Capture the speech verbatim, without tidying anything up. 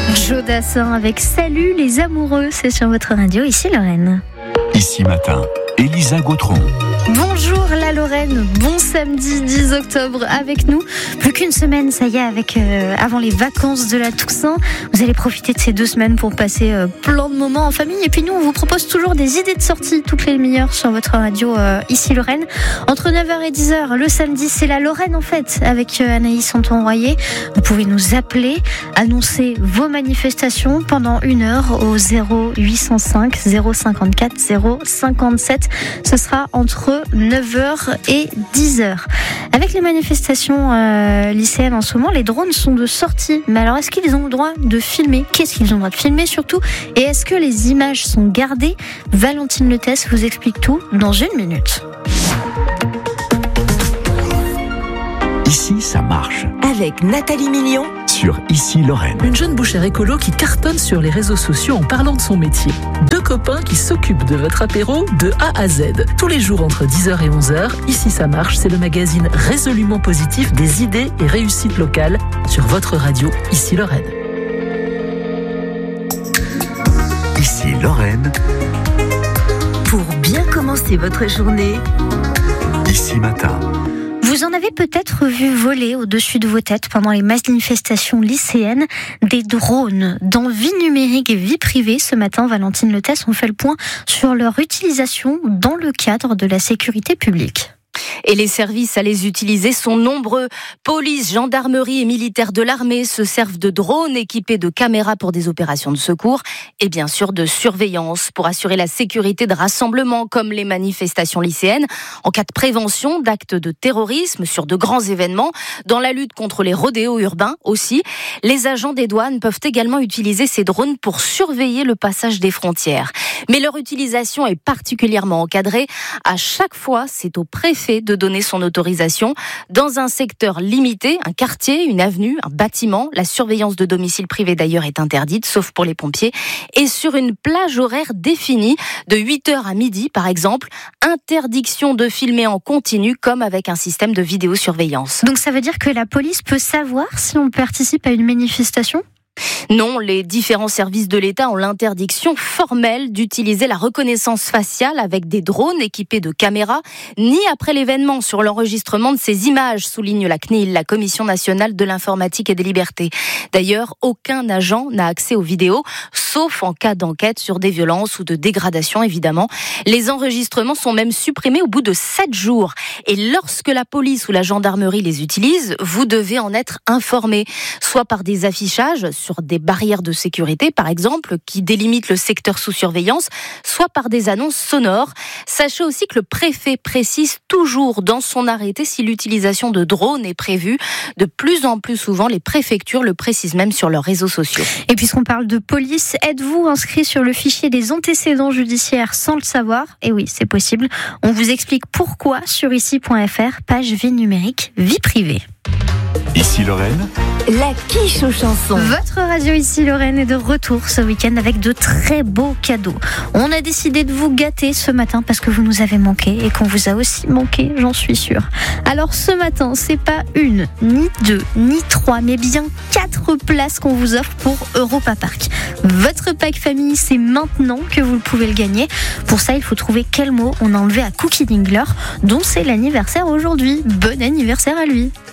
Joe Dassin avec Salut les amoureux, c'est sur votre radio, ici Lorraine. Ici Matin, Elisa Gautron. Bonjour la Lorraine, bon samedi dix octobre avec nous. Plus qu'une semaine, ça y est, avec euh, avant les vacances de la Toussaint. Vous allez profiter de ces deux semaines pour passer euh, plein de moments en famille. Et puis nous, on vous propose toujours des idées de sortie toutes les demi-heures sur votre radio euh, ici Lorraine. Entre neuf heures et dix heures, le samedi, c'est la Lorraine en fait, avec euh, Anaïs Santon-Royer. Vous pouvez nous appeler, annoncer vos manifestations pendant une heure au zéro huit cent cinq zéro cinquante-quatre zéro cinquante-sept. Ce sera entre neuf heures et dix heures. Avec les manifestations euh, lycéennes en ce moment, les drones sont de sortie. Mais alors, est-ce qu'ils ont le droit de filmer ? Qu'est-ce qu'ils ont le droit de filmer surtout ? Et est-ce que les images sont gardées ? Valentine Letès vous explique tout dans une minute. Ici, ça marche. Avec Nathalie Million. Sur Ici Lorraine. Une jeune bouchère écolo qui cartonne sur les réseaux sociaux en parlant de son métier. Deux copains qui s'occupent de votre apéro de A à Z. Tous les jours entre dix heures et onze heures, Ici ça marche, c'est le magazine résolument positif des idées et réussites locales sur votre radio Ici Lorraine. Ici Lorraine. Pour bien commencer votre journée. Ici Matin. Vous en avez peut-être vu voler au-dessus de vos têtes pendant les manifestations lycéennes des drones. Dans Vie numérique et vie privée, ce matin, Valentine Letès, on fait le point sur leur utilisation dans le cadre de la sécurité publique. Et les services à les utiliser sont nombreux. Police, gendarmerie et militaires de l'armée se servent de drones équipés de caméras pour des opérations de secours et bien sûr de surveillance pour assurer la sécurité de rassemblements comme les manifestations lycéennes, en cas de prévention d'actes de terrorisme sur de grands événements, dans la lutte contre les rodéos urbains aussi. Les agents des douanes peuvent également utiliser ces drones pour surveiller le passage des frontières. Mais leur utilisation est particulièrement encadrée. À chaque fois, c'est au préfet de donner son autorisation. Dans un secteur limité, un quartier, une avenue, un bâtiment, la surveillance de domicile privé d'ailleurs est interdite, sauf pour les pompiers. Et sur une plage horaire définie, de huit heures à midi par exemple, interdiction de filmer en continu comme avec un système de vidéosurveillance. Donc ça veut dire que la police peut savoir si on participe à une manifestation ? Non, les différents services de l'État ont l'interdiction formelle d'utiliser la reconnaissance faciale avec des drones équipés de caméras, ni après l'événement sur l'enregistrement de ces images, souligne la C N I L, la Commission nationale de l'informatique et des libertés. D'ailleurs, aucun agent n'a accès aux vidéos, sauf en cas d'enquête sur des violences ou de dégradation, évidemment. Les enregistrements sont même supprimés au bout de sept jours. Et lorsque la police ou la gendarmerie les utilise, vous devez en être informé, soit par des affichages sur des barrières de sécurité, par exemple, qui délimitent le secteur sous surveillance, soit par des annonces sonores. Sachez aussi que le préfet précise toujours dans son arrêté si l'utilisation de drones est prévue. De plus en plus souvent, les préfectures le précisent même sur leurs réseaux sociaux. Et puisqu'on parle de police, êtes-vous inscrit sur le fichier des antécédents judiciaires sans le savoir ? Eh oui, c'est possible. On vous explique pourquoi sur ici point f r, page vie numérique, vie privée. Ici Lorraine. La quiche aux chansons. Votre radio ici Lorraine est de retour ce week-end avec de très beaux cadeaux. On a décidé de vous gâter ce matin parce que vous nous avez manqué et qu'on vous a aussi manqué, j'en suis sûre. Alors ce matin, c'est pas une, ni deux, ni trois, mais bien quatre places qu'on vous offre pour Europa Park. Votre pack famille, c'est maintenant que vous pouvez le gagner. Pour ça, il faut trouver quel mot on a enlevé à Cookie Dingler, dont c'est l'anniversaire aujourd'hui. Bon anniversaire à lui.